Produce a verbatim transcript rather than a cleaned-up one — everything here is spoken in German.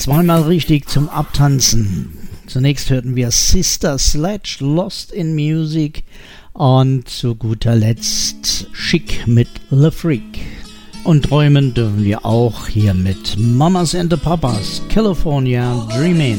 Zweimal richtig zum Abtanzen. Zunächst hörten wir Sister Sledge, Lost in Music und zu guter Letzt Chic mit Le Freak. Und träumen dürfen wir auch hier mit Mamas and the Papas, California Dreamin'.